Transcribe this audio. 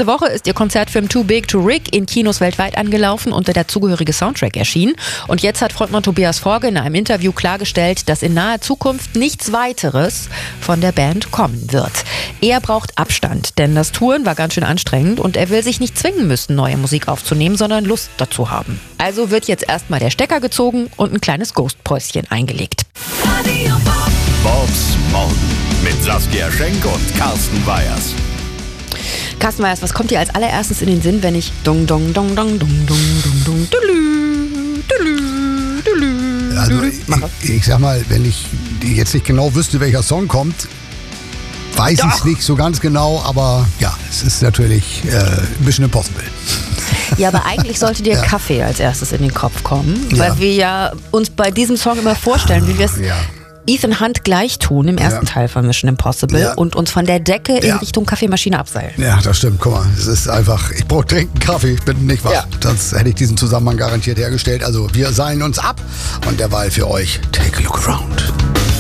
Letzte Woche ist ihr Konzertfilm Too Big to Rig in Kinos weltweit angelaufen und der dazugehörige Soundtrack erschien. Und jetzt hat Frontmann Tobias Forge in einem Interview klargestellt, dass in naher Zukunft nichts weiteres von der Band kommen wird. Er braucht Abstand, denn das Touren war ganz schön anstrengend und er will sich nicht zwingen müssen, neue Musik aufzunehmen, sondern Lust dazu haben. Also wird jetzt erstmal der Stecker gezogen und ein kleines Ghostpäuschen eingelegt. Bobs Morgen mit Saskia Schenk und Carsten Weyers. Carsten Weyers, was kommt dir als allererstes in den Sinn, wenn ich dong dong dong dong dong dong dong dong Also ich sag mal, wenn ich jetzt nicht genau wüsste, welcher Song kommt, weiß ich es nicht so ganz genau, aber ja, es ist natürlich Mission Impossible. Ja, aber eigentlich sollte dir Kaffee als erstes in den Kopf kommen, weil wir ja uns bei diesem Song immer vorstellen, wie wir es Ethan Hunt gleich tun im ersten Teil von Mission Impossible und uns von der Decke in Richtung Kaffeemaschine abseilen. Ja, das stimmt. Guck mal, es ist einfach, ich brauche dringend Kaffee, ich bin nicht wach. Ja. Sonst hätte ich diesen Zusammenhang garantiert hergestellt. Also wir seilen uns ab und derweil für euch Take a Look Around.